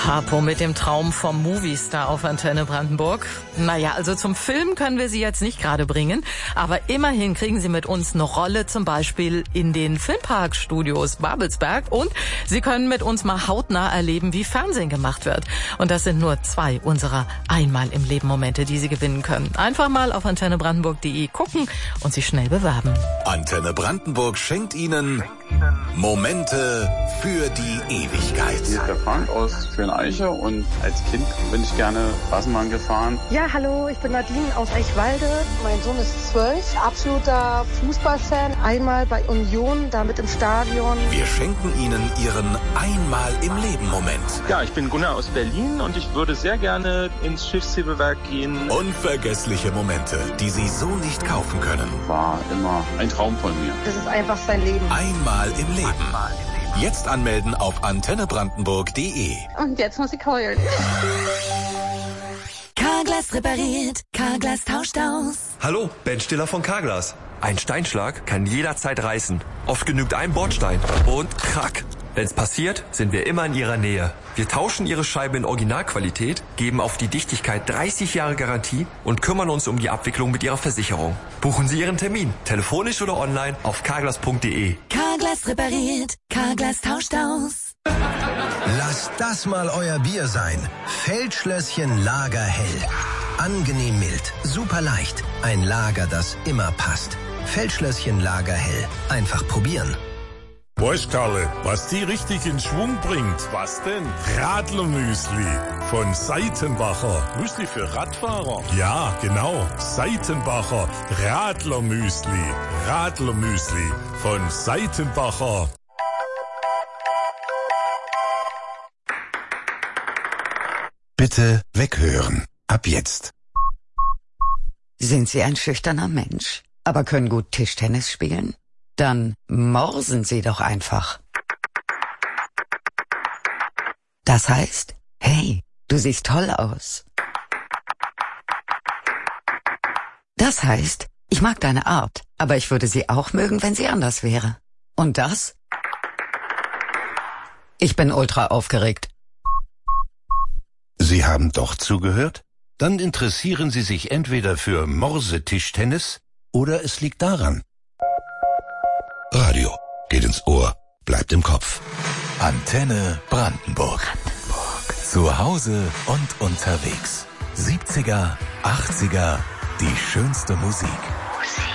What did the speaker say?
Harpo mit dem Traum vom Moviestar auf Antenne Brandenburg. Naja, also zum Film können wir Sie jetzt nicht gerade bringen, aber immerhin kriegen Sie mit uns eine Rolle, zum Beispiel in den Filmparkstudios Babelsberg, und Sie können mit uns mal hautnah erleben, wie Fernsehen gemacht wird. Und das sind nur 2 unserer Einmal-im-Leben-Momente, die Sie gewinnen können. Einfach mal auf antennebrandenburg.de gucken und sich schnell bewerben. Antenne Brandenburg schenkt Ihnen Momente für die Ewigkeit. Hier ist der Frank aus Schöneiche und als Kind bin ich gerne Straßenbahn gefahren. Ja, hallo, ich bin Nadine aus Eichwalde. Mein Sohn ist 12, absoluter Fußballfan. Einmal bei Union, damit im Stadion. Wir schenken Ihnen Ihren Einmal-im-Leben-Moment. Ja, ich bin Gunnar aus Berlin und ich würde sehr gerne ins Schiffshebewerk gehen. Unvergessliche Momente, die Sie so nicht kaufen können. War immer ein Traum von mir. Das ist einfach sein Leben. Einmal im Leben. Jetzt anmelden auf antennebrandenburg.de. Und jetzt muss ich heulen. Carglass repariert, Carglass tauscht aus. Hallo, Ben Stiller von Carglass. Ein Steinschlag kann jederzeit reißen. Oft genügt ein Bordstein und krack. Wenn's passiert, sind wir immer in Ihrer Nähe. Wir tauschen Ihre Scheibe in Originalqualität, geben auf die Dichtigkeit 30 Jahre Garantie und kümmern uns um die Abwicklung mit Ihrer Versicherung. Buchen Sie Ihren Termin, telefonisch oder online auf carglass.de. Carglass repariert, Carglass tauscht aus. Lasst das mal euer Bier sein. Feldschlösschen Lager hell. Angenehm mild, super leicht. Ein Lager, das immer passt. Feldschlösschen Lager hell. Einfach probieren. Weißt Karle, was die richtig in Schwung bringt? Was denn? Radlermüsli von Seitenbacher. Müsli für Radfahrer? Ja, genau. Seitenbacher Radlermüsli. Radlermüsli von Seitenbacher. Bitte weghören. Ab jetzt. Sind Sie ein schüchterner Mensch, aber können gut Tischtennis spielen? Dann morsen Sie doch einfach. Das heißt, hey, du siehst toll aus. Das heißt, ich mag deine Art, aber ich würde sie auch mögen, wenn sie anders wäre. Und das? Ich bin ultra aufgeregt. Sie haben doch zugehört? Dann interessieren Sie sich entweder für Morsetischtennis oder es liegt daran. Radio geht ins Ohr, bleibt im Kopf. Antenne Brandenburg. Zu Hause und unterwegs. 70er, 80er, die schönste Musik.